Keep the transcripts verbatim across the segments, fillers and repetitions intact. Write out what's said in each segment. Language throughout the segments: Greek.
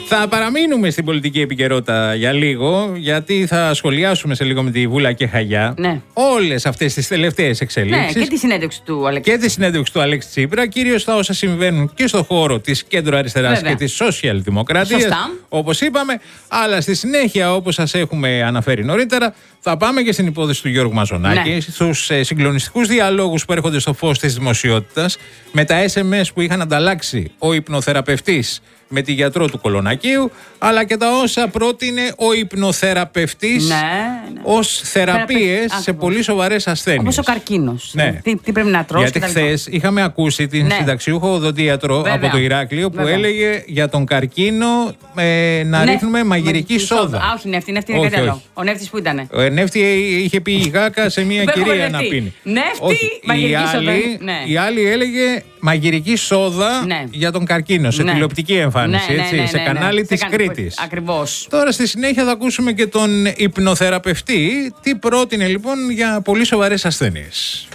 Θα παραμείνουμε στην πολιτική επικαιρότητα για λίγο, γιατί θα σχολιάσουμε σε λίγο με τη Βούλα και Χαγιά ναι. όλες αυτές τις τελευταίες εξελίξεις. Ναι, και τη συνέντευξη του Αλέξη. Και τη συνέντευξη του Αλέξη Τσίπρα, κυρίως τα όσα συμβαίνουν και στον χώρο της κέντρο-αριστεράς και της σοσιαλδημοκρατίας. Όπως είπαμε, αλλά στη συνέχεια, όπως σας έχουμε αναφέρει νωρίτερα, θα πάμε και στην υπόθεση του Γιώργου Μαζονάκη, ναι. στους ε, συγκλονιστικούς διαλόγους που έρχονται στο φως της δημοσιότητας, με τα ες εμ ες που είχαν ανταλλάξει ο υπνοθεραπευτής με τη γιατρό του Κολονακίου, αλλά και τα όσα πρότεινε ο υπνοθεραπευτής, ναι, ναι. ως θεραπείες σε πολύ σοβαρές ασθένειες. Όπως ο καρκίνος. Ναι. Τι, τι πρέπει να τρως. Γιατί χθες είχαμε ακούσει την ναι. συνταξιούχο οδοντίατρο από το Ηράκλειο που Βέβαια. έλεγε για τον καρκίνο ε, να ναι. ρίχνουμε μαγειρική σόδα. σόδα. Α, όχι, νεύτη, νεύτη είναι κάτι άλλο. Ο Νεύτης που ήτανε. Ο Νεύτη είχε πει η Γάκα σε μια κυρία να πίνει. Νεύτη, μαγειρική σόδα. Η άλλη έλεγε μαγειρική σόδα ναι. για τον καρκίνο σε ναι. τηλεοπτική εμφάνιση, ναι, έτσι, ναι, ναι, σε ναι, κανάλι ναι. της σε Κρήτης. Κα... Ακριβώς. Τώρα στη συνέχεια θα ακούσουμε και τον υπνοθεραπευτή, τι πρότεινε λοιπόν για πολύ σοβαρές ασθένειες.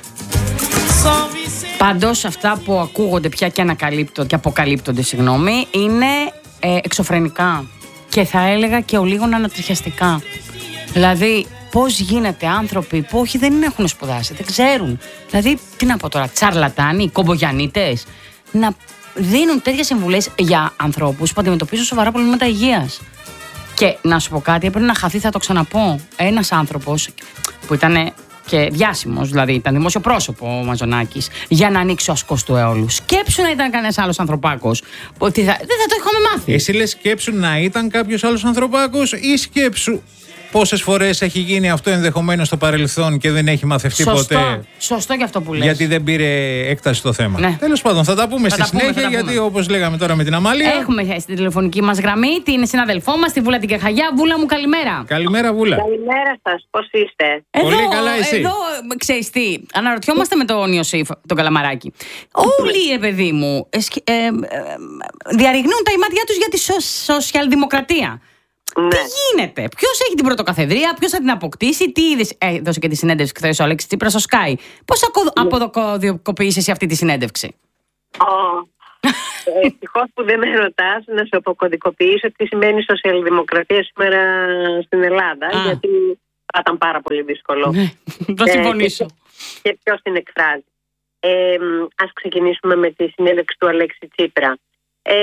Πάντως αυτά που ακούγονται πια και ανακαλύπτονται και αποκαλύπτονται, συγγνώμη, είναι ε, εξωφρενικά και θα έλεγα και ο λίγων ανατριχιαστικά. Δηλαδή, πώς γίνεται άνθρωποι που όχι δεν έχουν σπουδάσει, δεν ξέρουν. Δηλαδή, τι να πω τώρα, τσαρλατάνοι, κομπογιανίτες, να δίνουν τέτοιες συμβουλές για ανθρώπους που αντιμετωπίζουν σοβαρά προβλήματα υγείας. Και να σου πω κάτι, έπρεπε να χαθεί, θα το ξαναπώ. Ένας άνθρωπος που ήταν και διάσημος, δηλαδή ήταν δημόσιο πρόσωπο ο Μαζονάκης, για να ανοίξει ο ασκός του αιώλου. Σκέψου να ήταν κανένας άλλος ανθρωπάκος. Ότι θα, δεν θα το είχαμε μάθει. Εσύ λες σκέψου να ήταν κάποιος άλλος ανθρωπάκος ή σκέψου πόσες φορές έχει γίνει αυτό ενδεχομένως στο παρελθόν και δεν έχει μαθευτεί Σωστό. ποτέ. Σωστό και αυτό που λες. Γιατί δεν πήρε έκταση το θέμα. Ναι. Τέλος πάντων, θα τα πούμε θα στη τα συνέχεια, πούμε, γιατί όπως λέγαμε τώρα με την Αμάλια. Έχουμε στην τηλεφωνική μας γραμμή την συναδελφό μας, τη Βούλα την Κεχαγιά. Βούλα μου, καλημέρα. Καλημέρα, Βούλα. Καλημέρα σας, πώς είστε? Εδώ, Πολύ καλά, εσύ? Εδώ, ξέρεις τι, αναρωτιόμαστε με τον Ιωσήφ, τον Καλαμαράκη. Όλοι, ρε παιδί μου, ε, ε, ε, διαρριγνούν τα ημάτια τους για τη σο, σοσιαλδημοκρατία. Ναι. Τι γίνεται, ποιος έχει την πρωτοκαθεδρία, ποιος θα την αποκτήσει, τι είδες, έδωσε και τη συνέντευξη χθες ο Αλέξης Τσίπρας στο Sky. Πώς αποδοκοποιείς εσύ αυτή τη συνέντευξη? Oh. Ευτυχώς που δεν με ρωτάς να σου αποκωδικοποιήσω τι σημαίνει σοσιαλδημοκρατία σήμερα στην Ελλάδα, ah. γιατί θα ήταν πάρα πολύ δύσκολο. Ναι, θα συμφωνήσω. Και, και ποιος την εκφράζει. Ε, ας ξεκινήσουμε με τη συνέντευξη του Αλέξη Τσίπρα. Ε,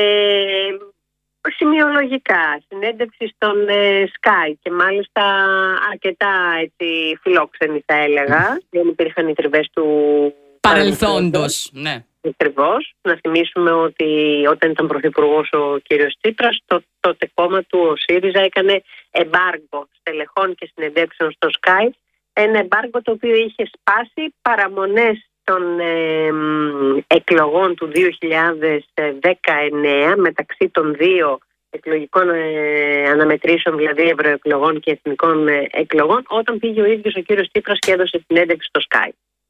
Σημειολογικά, συνέντευξη στον ε, Sky και μάλιστα αρκετά έτσι, φιλόξενη θα έλεγα. Δεν υπήρχαν οι τριβές του παρελθόντος. Ναι. Ακριβώς. Να θυμίσουμε ότι όταν ήταν πρωθυπουργός ο κύριος Τσίπρας, το τότε κόμμα του, ο ΣΥΡΙΖΑ, έκανε εμπάργκο στελεχών και συνεντεύξεων στο Sky. Ένα εμπάργκο το οποίο είχε σπάσει παραμονές των ε, εκλογών του δύο χιλιάδες δεκαεννέα, μεταξύ των δύο εκλογικών ε, αναμετρήσεων, δηλαδή ευρωεκλογών και εθνικών ε, εκλογών, όταν πήγε ο ίδιος ο κύριος Τσίπρας και έδωσε συνέντευξη στο Sky.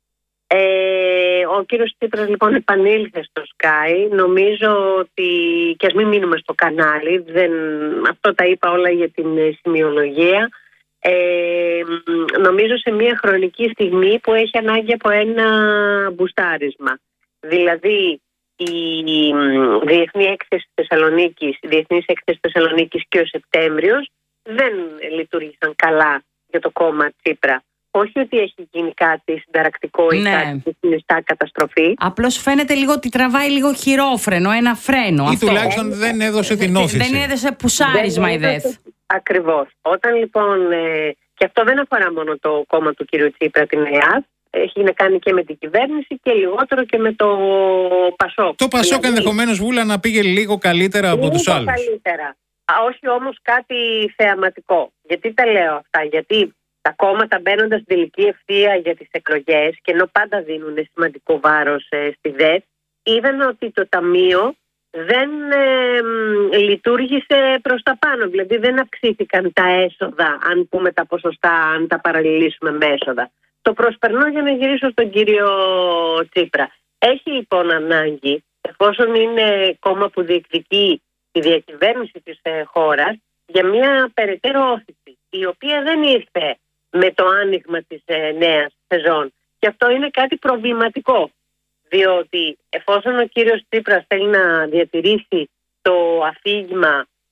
Ε, ο κύριος Τσίπρας λοιπόν επανήλθε στο Sky. Νομίζω ότι, και ας μην μείνουμε στο κανάλι, δεν, αυτό τα είπα όλα για την ε, σημειολογία. Ε, νομίζω σε μια χρονική στιγμή που έχει ανάγκη από ένα μπουστάρισμα. Δηλαδή η Διεθνή Έκθεση Θεσσαλονίκης, η Διεθνής Έκθεση Θεσσαλονίκης και ο Σεπτέμβριος δεν λειτουργήσαν καλά για το κόμμα Τσίπρα. Όχι ότι έχει γίνει κάτι συνταρακτικό ή ναι. κάτι που συνιστά καταστροφή. Απλώς φαίνεται λίγο ότι τραβάει λίγο χειρόφρενο, ένα φρένο. Ή αυτό. Τουλάχιστον δεν έδωσε την όθηση. Δεν έδωσε πουσάρισμα η ΔΕΘ. Ακριβώς. Όταν λοιπόν, ε, και αυτό δεν αφορά μόνο το κόμμα του κ. Τσίπρα, την ΕΑΔ, έχει να κάνει και με την κυβέρνηση και λιγότερο και με το ΠΑΣΟΚ. Το ΠΑΣΟΚ δηλαδή, ενδεχομένως, Βούλα, να πήγε λίγο καλύτερα λίγο από τους άλλους. Καλύτερα. Α, όχι όμως κάτι θεαματικό. Γιατί τα λέω αυτά? Γιατί τα κόμματα μπαίνοντας στην τελική ευθεία για τις εκλογές, και ενώ πάντα δίνουν σημαντικό βάρος ε, στη ΔΕΘ, είδαν ότι το Ταμείο δεν ε, λειτουργήσε προς τα πάνω. Δηλαδή δεν αυξήθηκαν τα έσοδα, αν πούμε τα ποσοστά, αν τα παραλληλήσουμε με έσοδα. Το προσπερνώ για να γυρίσω στον κύριο Τσίπρα. Έχει λοιπόν ανάγκη, εφόσον είναι κόμμα που διεκδικεί τη διακυβέρνηση της ε, χώρας, για μια περαιτέρω όθηση, η οποία δεν ήρθε με το άνοιγμα της ε, νέας σεζόν. Και αυτό είναι κάτι προβληματικό. Διότι εφόσον ο κύριος Τσίπρας θέλει να διατηρήσει το αφήγημα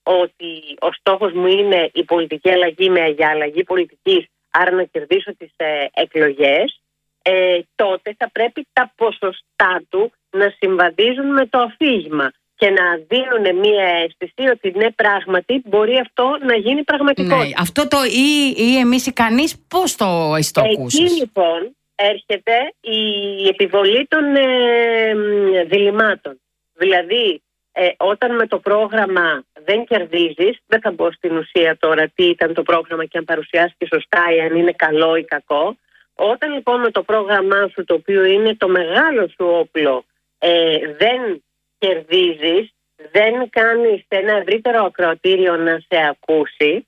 ότι ο στόχος μου είναι η πολιτική αλλαγή με για αλλαγή πολιτικής, άρα να κερδίσω τις ε, εκλογές, ε, τότε θα πρέπει τα ποσοστά του να συμβαδίζουν με το αφήγημα και να δίνουν μια αίσθηση ότι ναι, πράγματι μπορεί αυτό να γίνει πραγματικότητα. Ναι, αυτό το ή, ή εμείς ή κανείς πώς το αισθανκούσεις? Εκεί λοιπόν έρχεται η επιβολή των ε, διλημάτων. Δηλαδή, ε, όταν με το πρόγραμμα δεν κερδίζεις, δεν θα μπω στην ουσία τώρα τι ήταν το πρόγραμμα και αν παρουσιάστηκε σωστά ή αν είναι καλό ή κακό. Όταν λοιπόν με το πρόγραμμά σου, το οποίο είναι το μεγάλο σου όπλο, ε, δεν κερδίζεις, δεν κάνεις ένα ευρύτερο ακροατήριο να σε ακούσει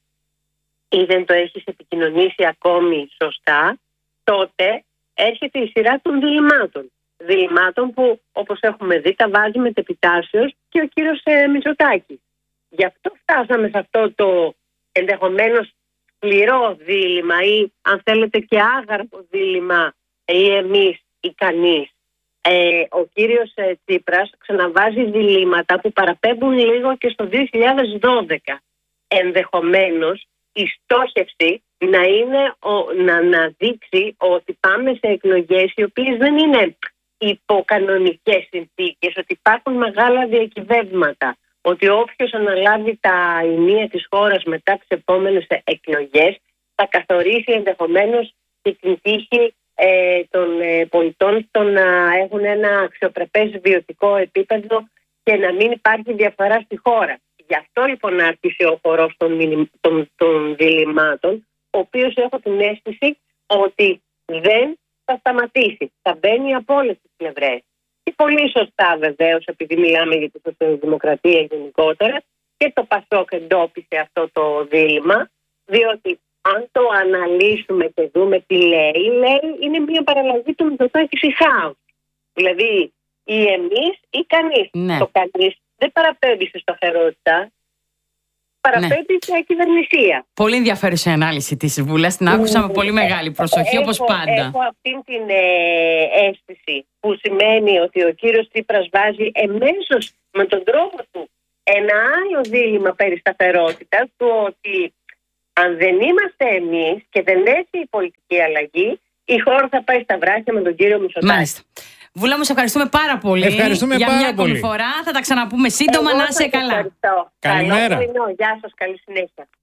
ή δεν το έχεις επικοινωνήσει ακόμη σωστά, τότε έρχεται η σειρά των διλημάτων. Διλημάτων που, όπως έχουμε δει, τα βάζει μετεπιτάσεως και ο κύριος ε, Μητσοτάκης. Γι' αυτό φτάσαμε σε αυτό το ενδεχομένως σκληρό δίλημμα ή αν θέλετε και άγαρπο δίλημμα ή εμείς ή κανείς. Ε, ο κύριος ε, Τσίπρας ξαναβάζει διλήμματα που παραπέμπουν λίγο και στο δύο χιλιάδες δώδεκα. Ενδεχομένως η στόχευση να είναι ο, να, να δείξει ότι πάμε σε εκλογές οι οποίες δεν είναι υποκανονικές συνθήκες, ότι υπάρχουν μεγάλα διακυβεύματα, ότι όποιος αναλάβει τα ηνία της χώρας μετά τις επόμενες εκλογές θα καθορίσει ενδεχομένως και την τύχη ε, των ε, πολιτών στο να έχουν ένα αξιοπρεπές βιωτικό επίπεδο και να μην υπάρχει διαφορά στη χώρα. Γι' αυτό λοιπόν άρχισε ο χορός των, των, των διλημάτων, ο οποίος έχω την αίσθηση ότι δεν θα σταματήσει. Θα μπαίνει από όλες τις πλευρές. Και πολύ σωστά βεβαίως, επειδή μιλάμε για τη σοσιαλδημοκρατία γενικότερα, και το ΠΑΣΟΚ εντόπισε αυτό το δίλημμα, διότι αν το αναλύσουμε και δούμε τι λέει, λέει είναι μια παραλλαγή του Μητσοτάκη σε χάος. Δηλαδή ή εμείς ή κανείς. Ναι. Το κανείς δεν παραπέμπει σε σταθερότητα, παραπέμπει σε ναι. κυβερνησία. Πολύ ενδιαφέρουσα η ανάλυση της Βούλας. Την άκουσα με πολύ μεγάλη προσοχή, έχω, όπως πάντα. Έχω αυτή την ε, αίσθηση που σημαίνει ότι ο κύριος Τσίπρας βάζει εμέσως με τον τρόπο του ένα άλλο δίλημμα περί σταθερότητας, του ότι αν δεν είμαστε εμείς και δεν έχει η πολιτική αλλαγή, η χώρα θα πάει στα βράχια με τον κύριο Μητσοτάκη. Μάλιστα. Βούλα μου, σε ευχαριστούμε πάρα πολύ. Ευχαριστούμε για πάρα μια ακόμη πολύ. φορά. Θα τα ξαναπούμε σύντομα. Εγώ να είσαι καλά. Ευχαριστώ. Καλημέρα. Καλό πρωινό. Γεια σας. Καλή συνέχεια.